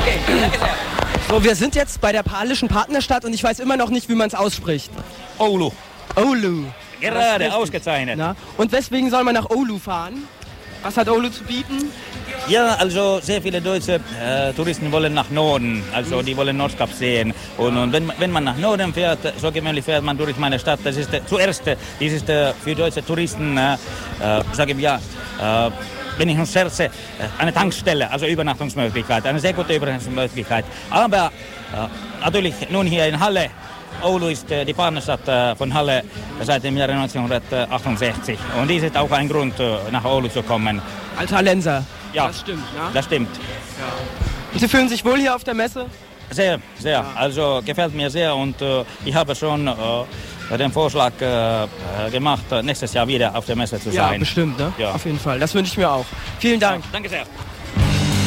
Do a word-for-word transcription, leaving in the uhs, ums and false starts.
Okay, danke sehr. So, wir sind jetzt bei der polnischen Partnerstadt und ich weiß immer noch nicht, wie man es ausspricht. Oulu. Oulu. Gerade, ausgezeichnet. Na? Und weswegen soll man nach Oulu fahren? Was hat Oulu zu bieten? Ja, also sehr viele deutsche äh, Touristen wollen nach Norden, also die wollen Nordkap sehen. Und, und wenn, wenn man nach Norden fährt, so gewöhnlich fährt man durch meine Stadt. Das ist äh, zuerst, äh, das ist äh, für deutsche Touristen, äh, äh, sagen wir, äh, wenn ich uns scherze, äh, eine Tankstelle, also Übernachtungsmöglichkeit, eine sehr gute Übernachtungsmöglichkeit. Aber äh, natürlich nun hier in Halle. Oulu ist äh, die Partnerstadt äh, von Halle seit dem Jahre neunzehnhundertachtundsechzig. Und dies ist auch ein Grund, äh, nach Oulu zu kommen. Als Hallenser. Ja, das stimmt. Ne? Das stimmt. Ja. Und Sie fühlen sich wohl hier auf der Messe? Sehr, sehr. Ja. Also gefällt mir sehr und äh, ich habe schon äh, den Vorschlag äh, gemacht, nächstes Jahr wieder auf der Messe zu sein. Ja, bestimmt, ne? Ja. Auf jeden Fall. Das wünsche ich mir auch. Vielen Dank. Ja, danke sehr.